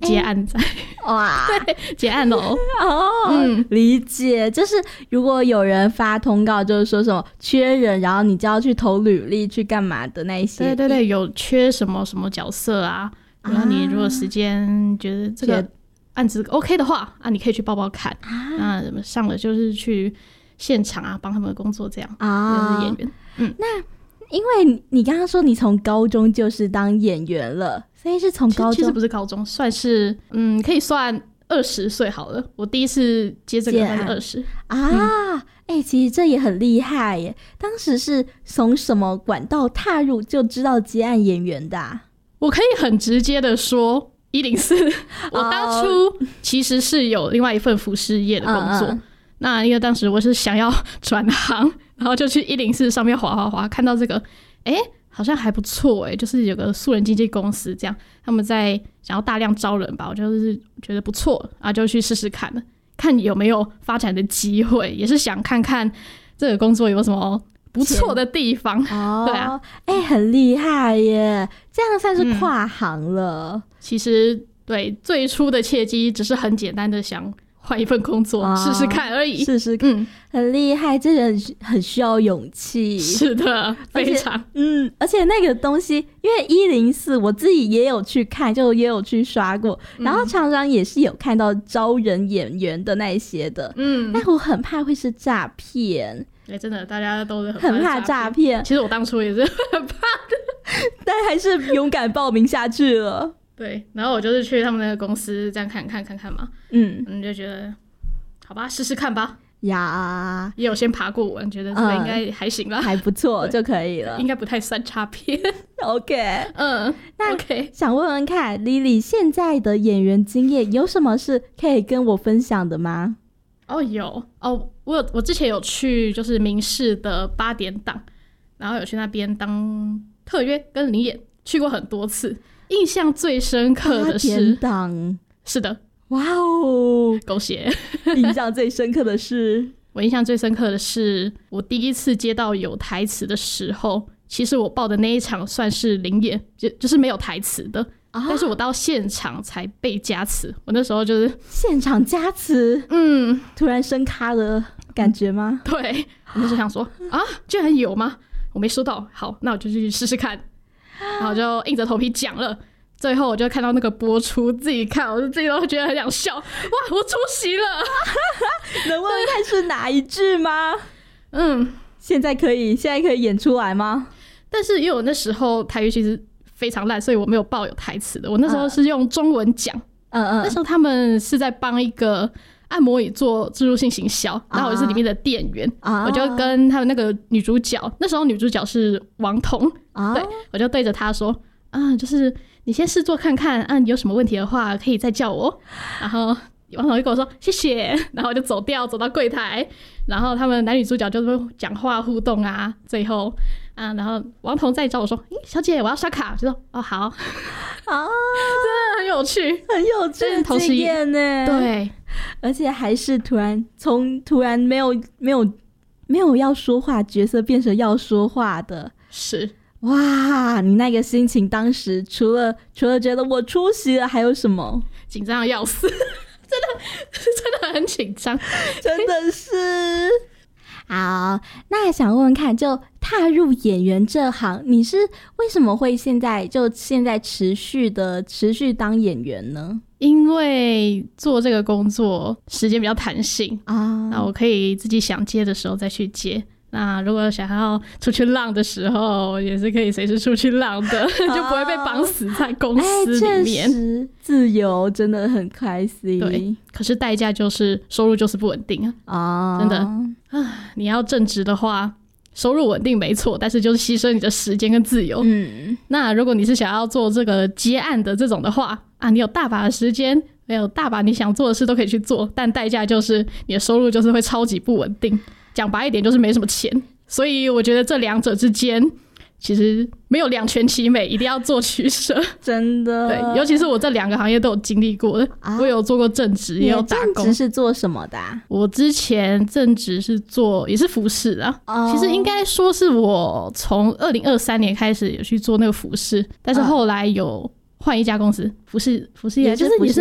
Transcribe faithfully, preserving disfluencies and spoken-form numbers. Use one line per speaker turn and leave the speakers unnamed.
接案在
哇，
对，接案哦。
哦，嗯，理解，就是如果有人发通告，就是说什么缺人，然后你就要去投履历去干嘛的那一些。
对对对，有缺什么什么角色啊，然后你如果时间觉得这个案子 OK 的话啊，你可以去报报看啊。那上了就是去现场啊，帮他们工作这样啊，就是演员。嗯，
那因为你刚刚说你从高中就是当演员了，所以是从高中，
其实不是高中，算是嗯，可以算二十岁好了。我第一次接这个算是二十
啊。哎、嗯欸，其实这也很厉害耶。当时是从什么管道踏入就知道接案演员的、啊？
我可以很直接的说，一零四。我当初其实是有另外一份服饰业的工作，嗯嗯，那因为当时我是想要转行，然后就去一零四上面滑滑滑，看到这个，哎、欸，好像还不错哎、欸，就是有个素人经纪公司这样，他们在想要大量招人吧，我就是觉得不错啊，就去试试看了，看有没有发展的机会，也是想看看这个工作有什么不错的地方。哦，对啊，
哎、欸，很厉害耶，这样算是跨行了。
嗯、其实对最初的契机只是很简单的想换一份工作试试、哦、看而已，
试试看、嗯，很厉害，这人很需要勇气。
是的，非常，
嗯，而且那个东西，因为一零四我自己也有去看，就也有去刷过，嗯、然后常常也是有看到招人演员的那一些的，嗯，但我很怕会是诈骗。
哎、欸，真的，大家都很
很怕诈骗。
其实我当初也是很怕的，
但还是勇敢报名下去了。
对，然后我就是去他们那个公司这样看看看看嘛，嗯，嗯，就觉得好吧，试试看吧。呀，也有先爬过文，觉得这个应该还行啦，
嗯、还不错就可以了，
应该不太算诈骗。
OK， 嗯，那
OK，
想问问看 Lily 现在的演员经验有什么是可以跟我分享的吗？
哦，有哦，我有，我之前有去就是民视的八点档，然后有去那边当特约跟领演，去过很多次。印象最深刻的是八点档，是的，
哇哦，
狗血！
印象最深刻的是，
我印象最深刻的是，我第一次接到有台词的时候，其实我报的那一场算是领演，就就是没有台词的。啊、但是我到现场才被加词，我那时候就是
现场加词，嗯，突然升咖的感觉吗？
嗯、对，我那时候想说啊，居然有吗？我没收到，好，那我就去试试看，然后就硬着头皮讲了。最后我就看到那个播出，自己看，我就自己都觉得很想笑。哇，我出席了！
能问问看是哪一句吗？嗯，现在可以，现在可以演出来吗？
但是因为我那时候台语其实非常烂，所以我没有报有台词的。我那时候是用中文讲，嗯嗯，那时候他们是在帮一个按摩椅做置入性行销，然后我是里面的店员，啊、我就跟他们那个女主角，那时候女主角是王彤，啊、对，我就对着她说，啊，就是你先试做看看，啊，你有什么问题的话可以再叫我。然后王彤就跟我说谢谢，然后我就走掉，走到柜台，然后他们男女主角就讲话互动啊，最后。啊，然后王彤再找我说：“欸、小姐，我要刷卡。”就说：“哦，好。”啊，真的很有趣，
很有趣的经验呢。
对，
而且还是突然从突然没有没有没有要说话角色变成要说话的，
是
哇！你那个心情当时除了除了觉得我出席了，还有什么？
紧张的要死，真的真的很紧张，
真的是。好，那想问问看，就踏入演员这行，你是为什么会现在就现在持续的持续当演员呢？
因为做这个工作时间比较弹性啊，那我可以自己想接的时候再去接。那如果想要出去浪的时候，也是可以随时出去浪的，哦、就不会被绑死在公司里面。
确实，自由真的很开心。
对，可是代价就是收入就是不稳定啊！哦、真的啊，你要正职的话，收入稳定没错，但是就是牺牲你的时间跟自由。嗯，那如果你是想要做这个接案的这种的话啊，你有大把的时间，没有大把你想做的事都可以去做，但代价就是你的收入就是会超级不稳定。讲白一点就是没什么钱，所以我觉得这两者之间其实没有两全其美，一定要做取舍。
真的，
对，尤其是我这两个行业都有经历过的，啊、我有做过正职，也有打工。
正职是做什么的、啊？
我之前正职是做也是服饰啊，哦、其实应该说是我从二零二三年开始有去做那个服饰，但是后来有换一家公司，服饰服饰业就是也是